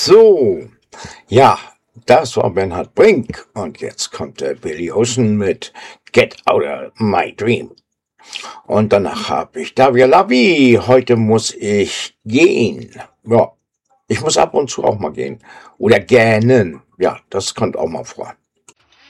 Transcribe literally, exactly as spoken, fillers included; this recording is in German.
So, ja, das war Bernhard Brink und jetzt kommt der Billy Ocean mit Get Outta My Dream. Und danach habe ich Davia Lavi. Heute muss ich gehen. Ja, ich muss ab und zu auch mal gehen. Oder gähnen. Ja, das kommt auch mal vor.